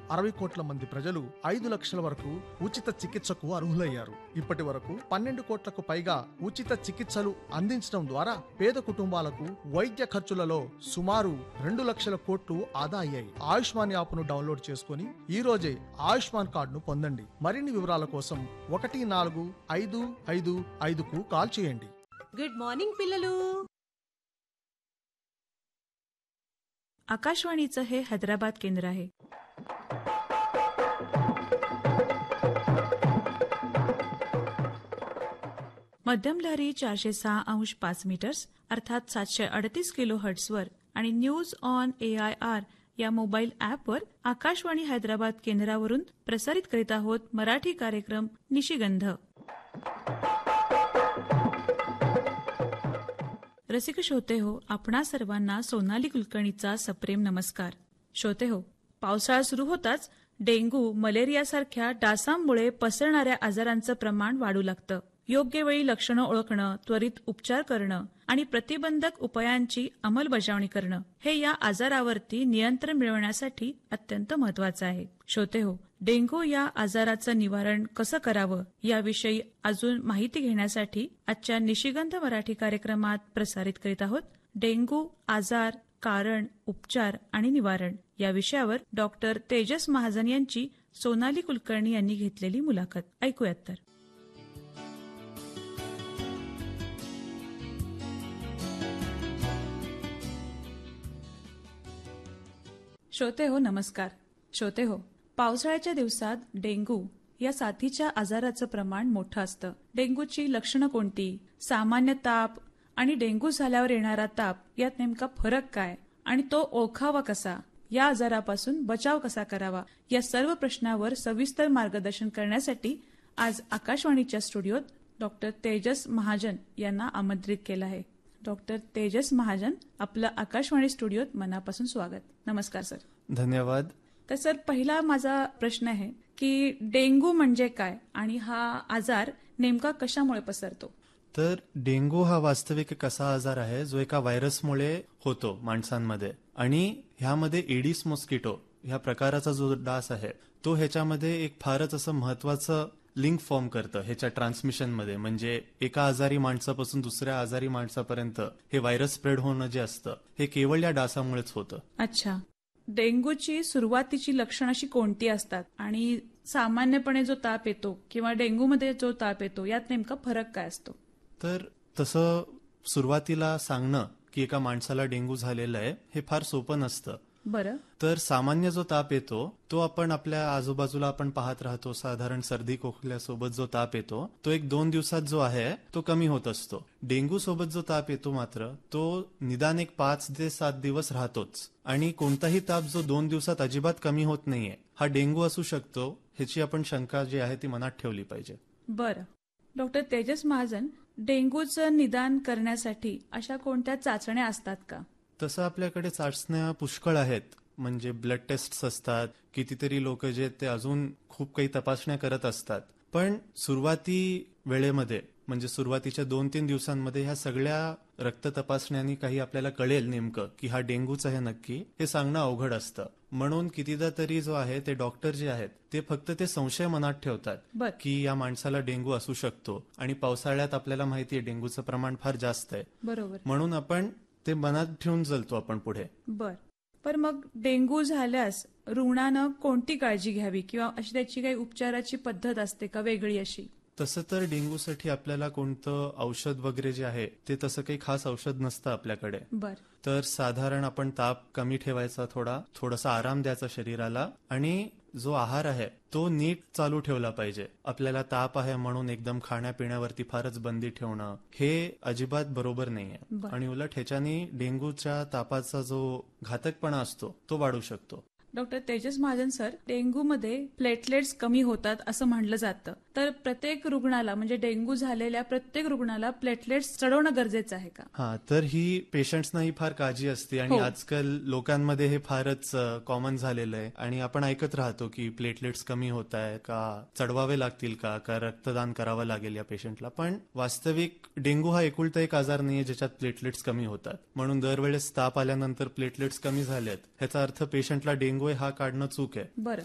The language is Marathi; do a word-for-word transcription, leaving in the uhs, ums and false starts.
అరవై కోట్ల మంది ప్రజలు ఐదు లక్షల వరకు ఉచిత చికిత్సకు అర్హులయ్యారు. ఇప్పటి వరకు పన్నెండు కోట్లకు పైగా ఉచిత చికిత్సలు అందించడం ద్వారా పేద కుటుంబాలకు వైద్య ఖర్చులలో సుమారు రెండు లక్షల కోట్లు ఆదా అయ్యాయి. ఆయుష్మాన్ యాప్ను డౌన్లోడ్ చేసుకుని ఈ రోజే ఆయుష్మాన్ కార్డును పొందండి. మరిన్ని వివరాల కోసం ఒకటి నాలుగు ఐదు ఐదు ఐదుకు కాల్ చేయండి. గుడ్ మార్నింగ్ పిల్లలు. आकाशवाणीचं हे हैदराबाद केंद्र आहे. मध्यम लहरी चारशे सहा अंश पाच मीटर्स अर्थात सातशे अडतीस किलो हर्ट्सवर आणि news on A I R या मोबाईल ॲपवर आकाशवाणी हैदराबाद केंद्रावरून प्रसारित करीत आहोत मराठी कार्यक्रम निशिगंध. रसिक श्रोते हो, आपणा सर्वांना सोनाली कुलकर्णीचा सप्रेम नमस्कार. श्रोते हो, पावसाळा सुरू होताच डेंग्यू, मलेरियासारख्या डासांमुळे पसरणाऱ्या आजारांचं प्रमाण वाढू लागतं. योग्य वेळी लक्षणं ओळखणं, त्वरित उपचार करणं आणि प्रतिबंधक उपायांची अंमलबजावणी करणं हे या आजारावरती नियंत्रण मिळवण्यासाठी अत्यंत महत्वाचं आहे. श्रोते हो, डेंग्यू या आजाराचं निवारण कसं करावं याविषयी अजून माहिती घेण्यासाठी आजच्या निशिगंध मराठी कार्यक्रमात प्रसारित करीत आहोत डेंग्यू आजार, कारण, उपचार आणि निवारण या विषयावर डॉक्टर तेजस महाजन यांची सोनाली कुलकर्णी यांनी घेतलेली मुलाखत ऐकूयात. तर श्रोते हो, नमस्कार. श्रोते हो, पावसाळ्याच्या दिवसात डेंग्यू या साथीच्या आजाराचं प्रमाण मोठं असतं. डेंग्यूची लक्षणं कोणती, सामान्य ताप आणि डेंग्यू झाल्यावर येणारा ताप यात नेमका फरक काय आणि तो ओळखावा कसा, या आजारापासून बचाव कसा करावा, या सर्व प्रश्नावर सविस्तर मार्गदर्शन करण्यासाठी आज आकाशवाणीच्या स्टुडिओत डॉक्टर तेजस महाजन यांना आमंत्रित केलं आहे. डॉक्टर तेजस महाजन, आपलं आकाशवाणी स्टुडिओत मनापासून स्वागत. नमस्कार सर. धन्यवाद. तर सर, पहिला माझा प्रश्न आहे की डेंग्यू म्हणजे काय आणि हा आजार नेमका कशामुळे पसरतो? तर डेंग्यू हा वास्तविक एक असा आजार आहे जो एका व्हायरसमुळे होतो माणसांमध्ये, आणि ह्यामध्ये एडिस मॉस्किटो ह्या प्रकाराचा जो डास आहे तो ह्याच्यामध्ये एक फारच असं महत्वाचं लिंक फॉर्म करतं ह्याच्या ट्रान्समिशनमध्ये. म्हणजे एका आजारी माणसापासून दुसऱ्या आजारी माणसापर्यंत हे व्हायरस स्प्रेड होणं जे असतं हे केवळ या डासामुळेच होतं. अच्छा. डेंग्यूची सुरुवातीची लक्षणं अशी कोणती असतात आणि सामान्यपणे जो ताप येतो किंवा डेंग्यूमध्ये जो ताप येतो यात नेमका फरक काय असतो? तर तसं सुरुवातीला सांगणं की एका माणसाला डेंग्यू झालेला आहे हे फार सोपं नसतं. बरं. तर सामान्य जो ताप येतो तो आपण आपल्या आजूबाजूला आपण पाहत राहतो. साधारण सर्दी खोकल्यासोबत जो ताप येतो तो एक दोन दिवसात जो आहे तो कमी होत असतो. डेंग्यू सोबत जो ताप येतो मात्र तो निदान एक पाच ते सात दिवस राहतोच, आणि कोणताही ताप जो दोन दिवसात अजिबात कमी होत नाहीये हा डेंग्यू असू शकतो, ह्याची आपण शंका जी आहे ती मनात ठेवली पाहिजे. बरं. डॉक्टर तेजस महाजन, डेंग्यूचं निदान करण्यासाठी अशा कोणत्या चाचण्या असतात का? तसं आपल्याकडे चाचण्या पुष्कळ आहेत. म्हणजे ब्लड टेस्ट असतात, कितीतरी लोक जे ते अजून खूप काही तपासण्या करत असतात. पण सुरुवाती वेळेमध्ये म्हणजे सुरुवातीच्या दोन तीन दिवसांमध्ये ह्या सगळ्या रक्त तपासण्यांनी काही आपल्याला कळेल नेमकं की हा डेंग्यूच आहे नक्की हे सांगणं अवघड असतं. म्हणून कितीदा तरी जो आहे ते डॉक्टर जे आहेत ते फक्त ते संशय मनात ठेवतात की या माणसाला डेंग्यू असू शकतो, आणि पावसाळ्यात आपल्याला माहितीये डेंग्यूचं प्रमाण फार जास्त आहे. बरोबर. म्हणून आपण ते मनात ठेवून चालतो आपण पुढे. बर. पण मग डेंग्यू झाल्यास रुग्णानं कोणती काळजी घ्यावी किंवा अशी त्याची काही उपचाराची पद्धत असते का वेगळी अशी? तसं तर डेंग्यूसाठी आपल्याला कोणतं औषध वगैरे जे आहे ते तसं काही खास औषध नसतं आपल्याकडे. बर. तर साधारण आपण ताप कमी ठेवायचा, थोडा थोडासा आराम द्यायचा शरीराला, आणि जो आहार आहे तो नीट चालू ठेवला पाहिजे. आपल्याला ताप आहे म्हणून एकदम खाण्यापिण्यावरती फारच बंदी ठेवणं हे अजिबात बरोबर नाहीये, आणि उलट ह्याच्याने डेंग्यूच्या तापाचा जो घातकपणा असतो तो वाढू शकतो. डॉक्टर तेजस महाजन सर, डेंग्यूमध्ये प्लेटलेट्स कमी होतात असं म्हटलं जातं, तर प्रत्येक रुग्णाला म्हणजे डेंग्यू झालेल्या प्रत्येक रुग्णाला प्लेटलेट्स चढवणं गरजेचं आहे का? हा, तर ही पेशंट्सना ही फार काळजी असते, आणि आजकाल लोकांमध्ये हे फारच कॉमन झालेलं आहे, आणि आपण ऐकत राहतो की प्लेटलेट्स कमी होत आहे का, चढवावे लागतील का, का रक्तदान करावं लागेल या पेशंटला. पण वास्तविक डेंग्यू हा एकुलता एक आजार नाहीये ज्याच्यात प्लेटलेट्स कमी होतात. म्हणून दरवेळेस ताप आल्यानंतर प्लेटलेट्स कमी झालेत ह्याचा अर्थ पेशंटला डेंग्यू हा काढणं चूक आहे. बरं.